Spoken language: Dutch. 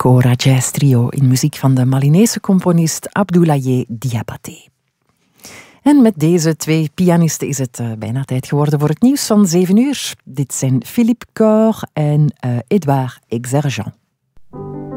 Kora Jazz Trio in muziek van de Malinese componist Abdoulaye Diabaté. En met deze twee pianisten is het bijna tijd geworden voor het nieuws van 7 uur. Dit zijn Philippe Cor en Edouard Exergent.